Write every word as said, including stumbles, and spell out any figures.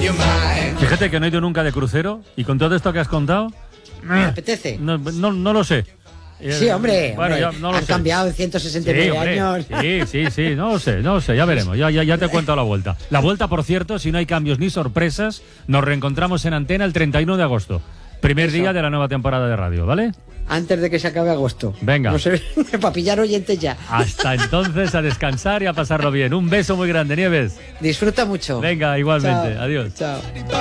Fíjate que no he ido nunca de crucero y con todo esto que has contado... ¿Me apetece? No, no, no lo sé. Sí, hombre, bueno, hombre, ya, no lo han sé. cambiado en ciento sesenta y nueve sí, hombre, años. Sí, sí, sí, no lo sé, no lo sé, ya veremos, ya, ya, ya te cuento la vuelta. La vuelta, por cierto, si no hay cambios ni sorpresas, nos reencontramos en antena el treinta y uno de agosto, primer Eso. día de la nueva temporada de radio, ¿vale? Antes de que se acabe agosto. Venga. No sé, para pillar oyentes ya. Hasta entonces, a descansar y a pasarlo bien. Un beso muy grande, Nieves. Disfruta mucho. Venga, igualmente, Chao. adiós. Chao.